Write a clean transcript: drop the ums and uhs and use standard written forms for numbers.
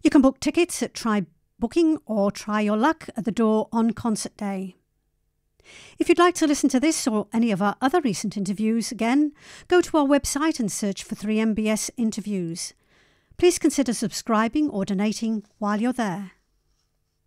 You can book tickets at Try Booking or try your luck at the door on concert day. If you'd like to listen to this or any of our other recent interviews again, go to our website and search for 3MBS Interviews. Please consider subscribing or donating while you're there.